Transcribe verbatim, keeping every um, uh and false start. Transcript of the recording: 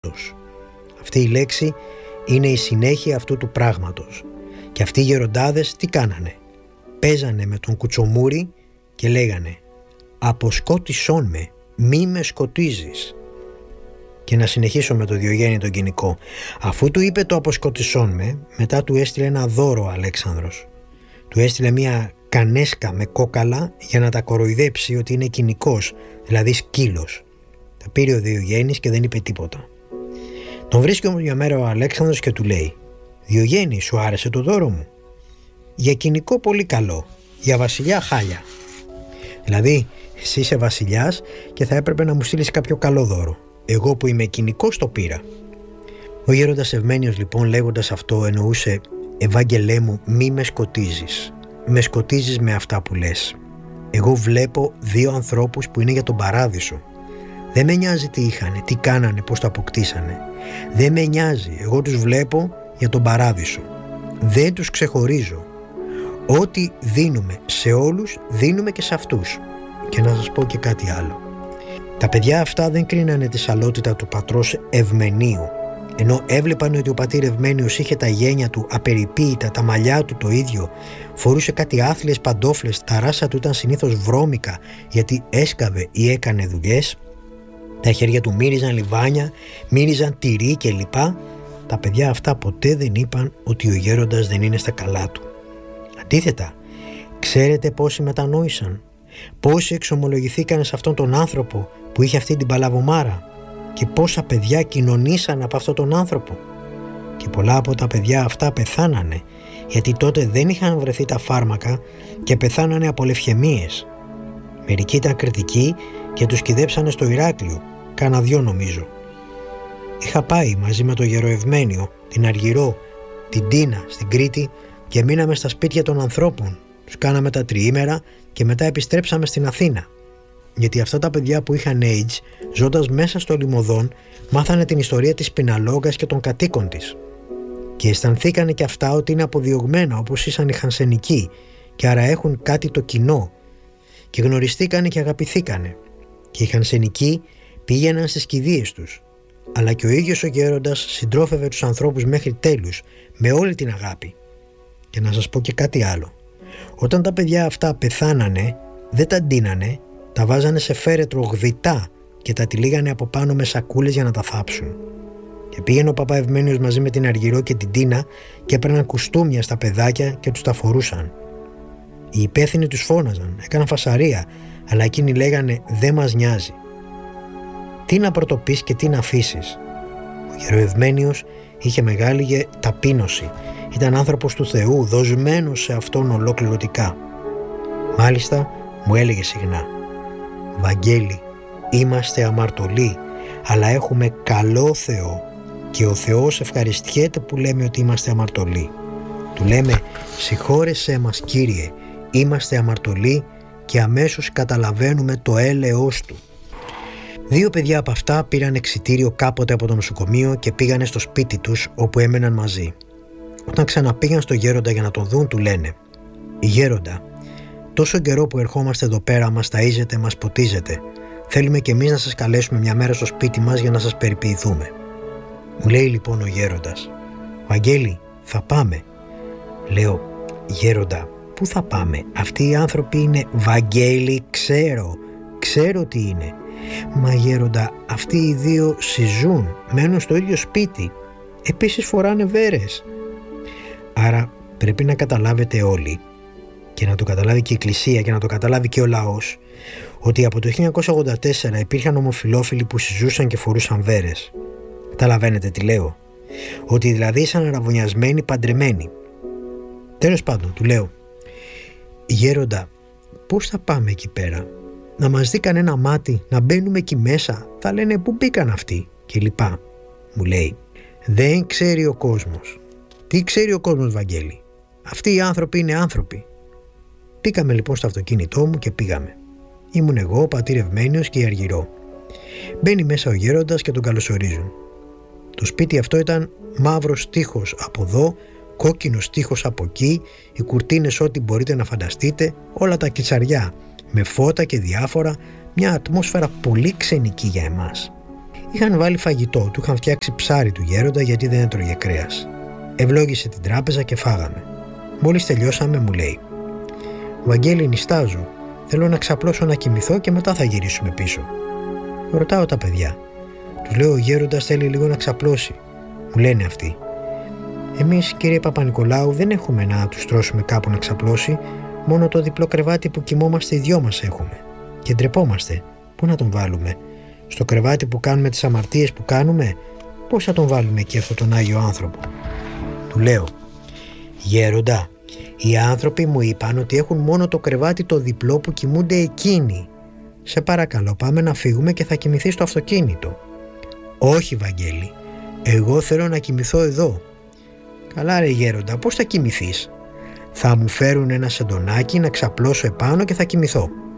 Αυτή η λέξη είναι η συνέχεια αυτού του πράγματος. Και αυτοί οι γεροντάδες τι κάνανε? Παίζανε με τον κουτσομούρι και λέγανε «Αποσκότησόν με, μη με σκοτίζεις». Και να συνεχίσω με το Διογέννη τον Κοινικό. Αφού του είπε το «αποσκοτησόν με», μετά του έστειλε ένα δώρο ο Αλέξανδρος. Του έστειλε μια κανέσκα με κόκαλα για να τα κοροϊδέψει ότι είναι κοινικός, δηλαδή σκύλος. Τα πήρε ο Διογέννης και δεν είπε τίποτα. Τον βρίσκει όμως μια μέρα ο Αλέξανδρος και του λέει «Διογέννη, σου άρεσε το δώρο μου? Για κοινικό πολύ καλό, για βασιλιά χάλια. Δηλαδή εσύ είσαι βασιλιάς και θα έπρεπε να μου στείλεις κάποιο καλό δώρο. Εγώ που είμαι κοινικός το πήρα». Ο γέροντας Ευμένιος λοιπόν λέγοντας αυτό εννοούσε «Ευάγγελέ μου, μη με σκοτίζεις. Με σκοτίζεις με αυτά που λες. Εγώ βλέπω δύο ανθρώπους που είναι για τον παράδεισο. Δεν με νοιάζει τι είχανε, τι κάνανε, πώς το αποκτήσανε. Δεν με νοιάζει, εγώ τους βλέπω για τον παράδεισο. Δεν τους ξεχωρίζω. Ό,τι δίνουμε σε όλους, δίνουμε και σε αυτούς». Και να σας πω και κάτι άλλο. Τα παιδιά αυτά δεν κρίνανε τη σαλότητα του πατρός Ευμένιου. Ενώ έβλεπαν ότι ο πατήρ Ευμένιος είχε τα γένια του απεριποίητα, τα μαλλιά του το ίδιο, φορούσε κάτι άθλιες παντόφλες, τα ράσα του ήταν συνήθως βρώμικα γιατί έσκαβε ή έκανε δουλειές, τα χέρια του μύριζαν λιβάνια, μύριζαν τυρί κλπ. Τα παιδιά αυτά ποτέ δεν είπαν ότι ο γέροντας δεν είναι στα καλά του. Αντίθετα, ξέρετε πόσοι μετανόησαν, πόσοι εξομολογηθήκαν σε αυτόν τον άνθρωπο που είχε αυτή την παλαβομάρα και πόσα παιδιά κοινωνήσαν από αυτόν τον άνθρωπο. Και πολλά από τα παιδιά αυτά πεθάνανε γιατί τότε δεν είχαν βρεθεί τα φάρμακα και πεθάνανε από λευχαιμίες. Μερικοί ήταν κριτικοί και τους κυδέψανε στο Ηράκλειο, κάνα δυο νομίζω. Είχα πάει μαζί με το Γεροευμένιο, την Αργυρό, την Τίνα στην Κρήτη και μείναμε στα σπίτια των ανθρώπων. Τους κάναμε τα τριήμερα και μετά επιστρέψαμε στην Αθήνα. Γιατί αυτά τα παιδιά που είχαν AIDS, ζώντας μέσα στο Λιμωδόν, μάθανε την ιστορία της Πιναλόγας και των κατοίκων της. Και αισθανθήκανε και αυτά ότι είναι αποδιωγμένα όπως ήσαν οι Χανσενικοί και άρα έχουν κάτι το κοινό. Και γνωριστήκανε και αγαπηθήκανε. Και οι Χανσενικοί πήγαιναν στις κηδείες τους. Αλλά και ο ίδιος ο γέροντας συντρόφευε τους ανθρώπους μέχρι τέλους με όλη την αγάπη. Και να σας πω και κάτι άλλο. Όταν τα παιδιά αυτά πεθάνανε, δεν τα ντύνανε, τα βάζανε σε φέρετρο γδυτά και τα τυλίγανε από πάνω με σακούλες για να τα θάψουν. Και πήγαινε ο παπά Ευμένιος μαζί με την Αργυρό και την Τίνα και έπαιρναν κουστούμια στα παιδάκια και τους τα φορούσαν. Οι υπεύθυνοι τους φώναζαν, έκαναν φασαρία, αλλά εκείνοι λέγανε «Δεν μας νοιάζει». Τι να πρωτοπείς και τι να αφήσεις. Ο Γεροευμένιος είχε μεγάλη ταπείνωση. Ήταν άνθρωπος του Θεού, δοσμένος σε αυτόν ολοκληρωτικά. Μάλιστα μου έλεγε συχνά «Βαγγέλη, είμαστε αμαρτωλοί, αλλά έχουμε καλό Θεό και ο Θεός ευχαριστιέται που λέμε ότι είμαστε αμαρτωλοί. Του λέμε «Συγχώρεσέ μας Κύριε, είμαστε αμαρτωλοί» και αμέσως καταλαβαίνουμε το έλεος Του». Δύο παιδιά από αυτά πήραν εξιτήριο κάποτε από το νοσοκομείο και πήγανε στο σπίτι τους όπου έμεναν μαζί. Όταν ξαναπήγαν στο γέροντα για να τον δουν, του λένε «Γέροντα, τόσο καιρό που ερχόμαστε εδώ πέρα μας ταΐζετε, μας ποτίζετε. Θέλουμε κι εμείς να σας καλέσουμε μια μέρα στο σπίτι μας για να σας περιποιηθούμε». Μου λέει λοιπόν ο γέροντας «Βαγγέλη, θα πάμε». Λέω «Γέροντα, πού θα πάμε? Αυτοί οι άνθρωποι είναι». «Βαγγέλη, ξέρω, ξέρω τι είναι». «Μα γέροντα, αυτοί οι δύο συζούν, μένουν στο ίδιο σπίτι. Επίσης φοράνε βέρες». Άρα πρέπει να καταλάβετε όλοι, και να το καταλάβει και η Εκκλησία και να το καταλάβει και ο λαός, ότι από το χίλια εννιακόσια ογδόντα τέσσερα υπήρχαν ομοφυλόφιλοι που συζούσαν και φορούσαν βέρες. Καταλαβαίνετε τι λέω? Ότι δηλαδή ήσαν αραβωνιασμένοι, παντρεμένοι. Τέλος πάντων, του λέω «Γέροντα, πώς θα πάμε εκεί πέρα? Να μας δει κανένα μάτι, να μπαίνουμε εκεί μέσα, θα λένε πού μπήκαν αυτοί» και λοιπά. Μου λέει «Δεν ξέρει ο κόσμος». «Τι ξέρει ο κόσμος, Βαγγέλη? Αυτοί οι άνθρωποι είναι άνθρωποι». Πήγαμε λοιπόν στο αυτοκίνητό μου και πήγαμε. Ήμουν εγώ, ο πατήρ Ευμένιος και η Αργυρό. Μπαίνει μέσα ο γέροντας και τον καλωσορίζουν. Το σπίτι αυτό ήταν μαύρος τείχος από εδώ, κόκκινος τείχος από εκεί, οι κουρτίνες ό,τι μπορείτε να φανταστείτε, όλα τα κιτσαριά, με φώτα και διάφορα, μια ατμόσφαιρα πολύ ξενική για εμάς. Είχαν βάλει φαγητό, του είχαν φτιάξει ψάρι του γέροντα γιατί δεν έτρωγε κρέας. Ευλόγησε την τράπεζα και φάγαμε. Μόλις τελειώσαμε μου λέει: «Βαγγέλη, νηστάζω. Θέλω να ξαπλώσω να κοιμηθώ και μετά θα γυρίσουμε πίσω». Ρωτάω τα παιδιά. Τους λέω: «Ο γέροντας θέλει λίγο να ξαπλώσει». Μου λένε αυτοί: «Εμείς, κύριε Παπα-Νικολάου, δεν έχουμε να τους τρώσουμε κάπου να ξαπλώσει. Μόνο το διπλό κρεβάτι που κοιμόμαστε οι δυο μας έχουμε. Και ντρεπόμαστε. Πού να τον βάλουμε? Στο κρεβάτι που κάνουμε τις αμαρτίες που κάνουμε? Πώς θα τον βάλουμε εκεί αυτόν τον Άγιο άνθρωπο?» Του λέω: «Γέροντα, οι άνθρωποι μου είπαν ότι έχουν μόνο το κρεβάτι το διπλό που κοιμούνται εκείνοι. Σε παρακαλώ, πάμε να φύγουμε και θα κοιμηθεί στο αυτοκίνητο». «Όχι, Βαγγέλη, εγώ θέλω να κοιμηθώ εδώ». «Καλά ρε γέροντα, πώς θα κοιμηθείς?» «Θα μου φέρουν ένα σεντονάκι να ξαπλώσω επάνω και θα κοιμηθώ».